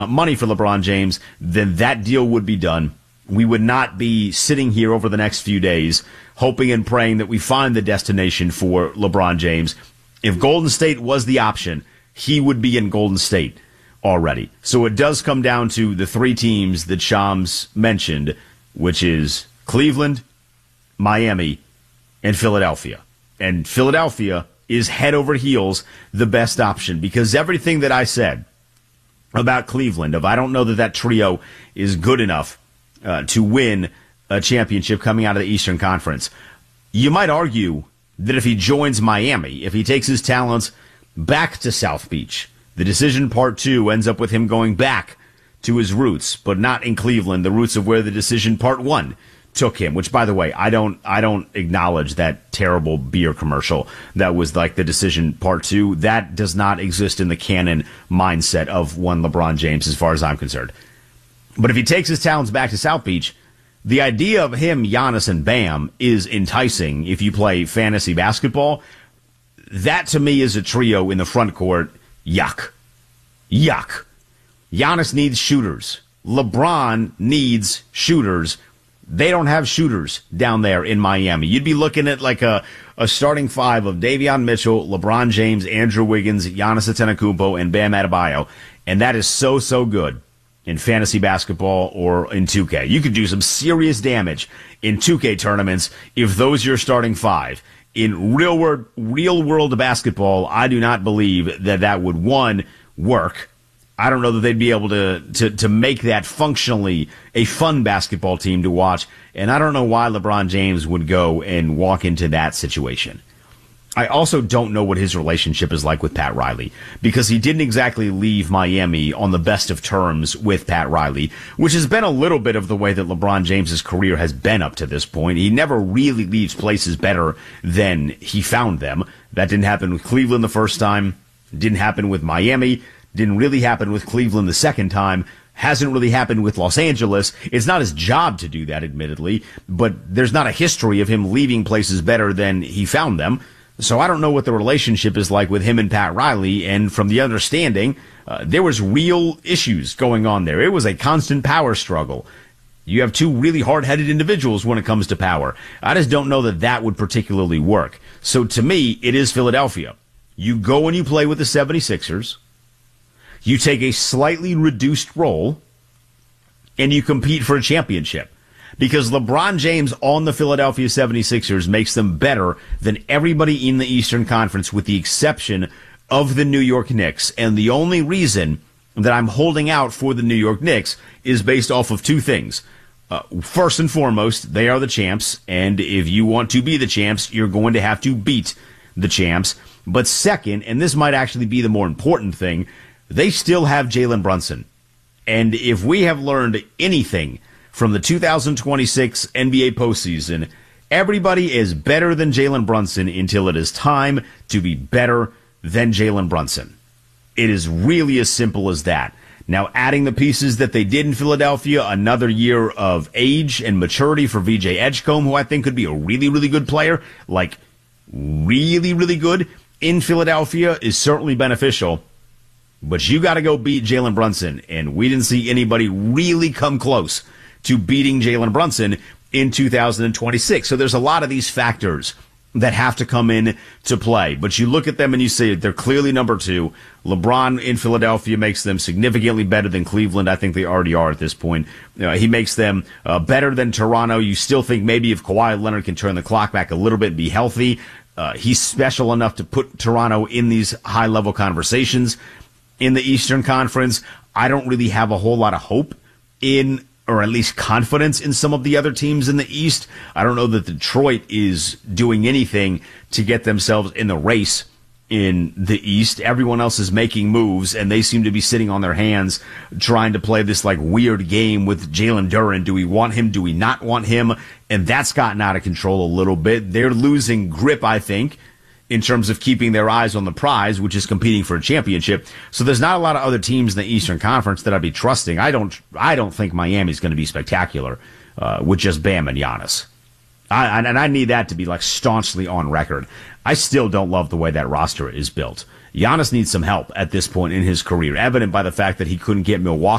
money for LeBron James, then that deal would be done. We would not be sitting here over the next few days hoping and praying that we find the destination for LeBron James. If Golden State was the option, he would be in Golden State already. So it does come down to the three teams that Shams mentioned, which is Cleveland, Miami, and Philadelphia. And Philadelphia is head over heels the best option, because everything that I said about Cleveland, I don't know that trio is good enough to win a championship coming out of the Eastern Conference. You might argue that if he joins Miami, if he takes his talents back to South Beach, the decision part 2 ends up with him going back to his roots, but not in Cleveland, the roots of where the decision part 1 took him, which, by the way, I don't acknowledge that terrible beer commercial that was like the decision part 2. That does not exist in the canon mindset of one LeBron James, as far as I'm concerned. But if he takes his talents back to South Beach, the idea of him, Giannis, and Bam is enticing if you play fantasy basketball. That, to me, is a trio in the front court. Yuck. Yuck. Giannis needs shooters. LeBron needs shooters. They don't have shooters down there in Miami. You'd be looking at like a starting five of Davion Mitchell, LeBron James, Andrew Wiggins, Giannis Antetokounmpo, and Bam Adebayo. And that is so good in fantasy basketball or in 2K. You could do some serious damage in 2K tournaments if those are your starting five. In real world basketball, I do not believe that would, one, work. I don't know that they'd be able to make that functionally a fun basketball team to watch, and I don't know why LeBron James would go and walk into that situation. I also don't know what his relationship is like with Pat Riley, because he didn't exactly leave Miami on the best of terms with Pat Riley, which has been a little bit of the way that LeBron James's career has been up to this point. He never really leaves places better than he found them. That didn't happen with Cleveland the first time, didn't happen with Miami, didn't really happen with Cleveland the second time, hasn't really happened with Los Angeles. It's not his job to do that, admittedly, but there's not a history of him leaving places better than he found them. So I don't know what the relationship is like with him and Pat Riley, and from the understanding, there was real issues going on there. It was a constant power struggle. You have two really hard-headed individuals when it comes to power. I just don't know that would particularly work. So to me, it is Philadelphia. You go and you play with the 76ers. You take a slightly reduced role, and you compete for a championship. Because LeBron James on the Philadelphia 76ers makes them better than everybody in the Eastern Conference, with the exception of the New York Knicks. And the only reason that I'm holding out for the New York Knicks is based off of two things. First and foremost, they are the champs, and if you want to be the champs, you're going to have to beat the champs. But second, and this might actually be the more important thing, they still have Jalen Brunson. And if we have learned anything from the 2026 NBA postseason, everybody is better than Jalen Brunson until it is time to be better than Jalen Brunson. It is really as simple as that. Now, adding the pieces that they did in Philadelphia, another year of age and maturity for VJ Edgecombe, who I think could be a really, really good player, like really, really good in Philadelphia, is certainly beneficial. But you got to go beat Jalen Brunson, and we didn't see anybody really come close to beating Jalen Brunson in 2026. So there's a lot of these factors that have to come in to play. But you look at them and you say they're clearly number two. LeBron in Philadelphia makes them significantly better than Cleveland. I think they already are at this point. He makes them better than Toronto. You still think maybe if Kawhi Leonard can turn the clock back a little bit and be healthy, he's special enough to put Toronto in these high-level conversations in the Eastern Conference. I don't really have a whole lot of hope in, or at least confidence in, some of the other teams in the East. I don't know that Detroit is doing anything to get themselves in the race in the East. Everyone else is making moves, and they seem to be sitting on their hands trying to play this like weird game with Jalen Duren. Do we want him? Do we not want him? And that's gotten out of control a little bit. They're losing grip, I think, in terms of keeping their eyes on the prize, which is competing for a championship. So there's not a lot of other teams in the Eastern Conference that I'd be trusting. I don't think Miami's going to be spectacular with just Bam and Giannis. I need that to be like staunchly on record. I still don't love the way that roster is built. Giannis needs some help at this point in his career, evident by the fact that he couldn't get Milwaukee